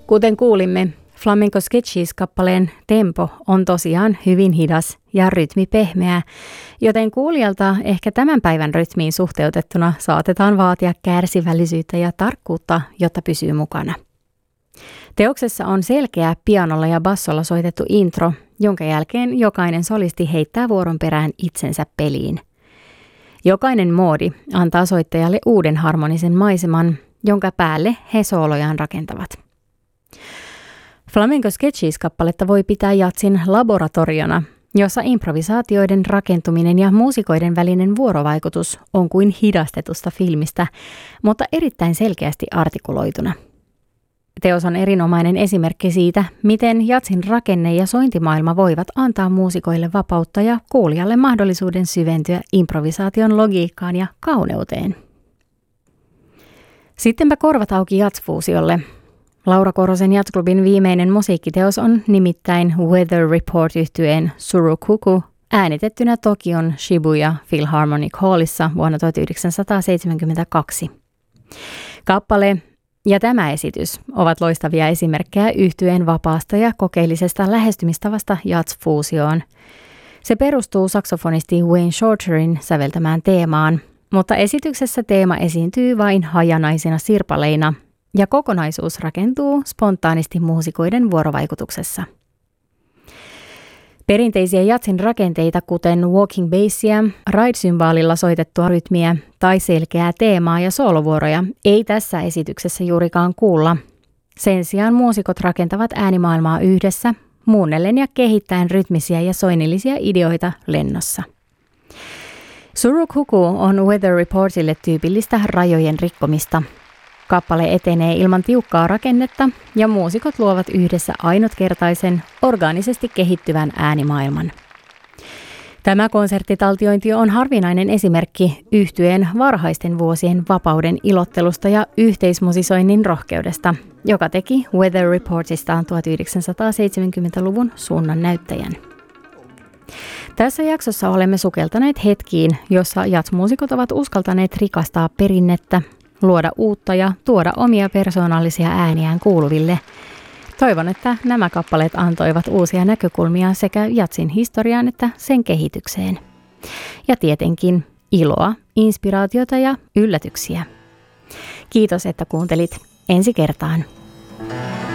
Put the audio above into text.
Kuten kuulimme, Flamenco Sketches-kappaleen tempo on tosiaan hyvin hidas ja rytmi pehmeä, joten kuulijalta ehkä tämän päivän rytmiin suhteutettuna saatetaan vaatia kärsivällisyyttä ja tarkkuutta, jotta pysyy mukana. Teoksessa on selkeä pianolla ja bassolla soitettu intro, jonka jälkeen jokainen solisti heittää vuoron perään itsensä peliin. Jokainen moodi antaa soittajalle uuden harmonisen maiseman, jonka päälle he soolojaan rakentavat. Flamenco Sketches-kappaletta voi pitää jatsin laboratoriona, jossa improvisaatioiden rakentuminen ja muusikoiden välinen vuorovaikutus on kuin hidastetusta filmistä, mutta erittäin selkeästi artikuloituna. Teos on erinomainen esimerkki siitä, miten jatsin rakenne ja sointimaailma voivat antaa muusikoille vapautta ja kuulijalle mahdollisuuden syventyä improvisaation logiikkaan ja kauneuteen. Sittenpä korvat auki jatsfuusiolle. Laura Korosen Jatsklubin viimeinen musiikkiteos on nimittäin Weather Report-yhtyeen Surukuku, äänitettynä Tokion Shibuya Philharmonic Hallissa vuonna 1972. Kappale ja tämä esitys ovat loistavia esimerkkejä yhtyeen vapaasta ja kokeellisesta lähestymistavasta jatsfuusioon. Se perustuu saksofonisti Wayne Shorterin säveltämään teemaan, mutta esityksessä teema esiintyy vain hajanaisina sirpaleina, ja kokonaisuus rakentuu spontaanisti muusikoiden vuorovaikutuksessa. Perinteisiä jatsin rakenteita, kuten walking bassia, ride-symbaalilla soitettua rytmiä tai selkeää teemaa ja soolovuoroja, ei tässä esityksessä juurikaan kuulla. Sen sijaan muusikot rakentavat äänimaailmaa yhdessä, muunnellen ja kehittäen rytmisiä ja soinnillisia ideoita lennossa. Surukuku on Weather Reportille tyypillistä rajojen rikkomista. Kappale etenee ilman tiukkaa rakennetta ja muusikot luovat yhdessä ainutkertaisen, orgaanisesti kehittyvän äänimaailman. Tämä konserttitaltiointi on harvinainen esimerkki yhtyeen varhaisten vuosien vapauden ilottelusta ja yhteismusisoinnin rohkeudesta, joka teki Weather Reportista 1970-luvun suunnan näyttäjän. Tässä jaksossa olemme sukeltaneet hetkiin, jossa jatsmuusikot ovat uskaltaneet rikastaa perinnettä, luoda uutta ja tuoda omia persoonallisia ääniään kuuluville. Toivon, että nämä kappaleet antoivat uusia näkökulmia sekä jatsin historiaan että sen kehitykseen. Ja tietenkin iloa, inspiraatiota ja yllätyksiä. Kiitos, että kuuntelit. Ensi kertaan.